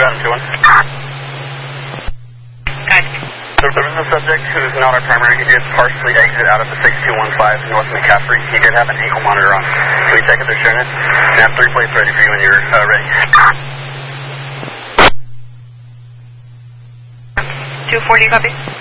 Adam 2-1. There was a subject who's not our primary. He did partially exit out of the 6215 north McCaffrey. He did have an ankle monitor on. Can we check if they're showing it? And have 3 plates ready for you when you're ready. 240, copy.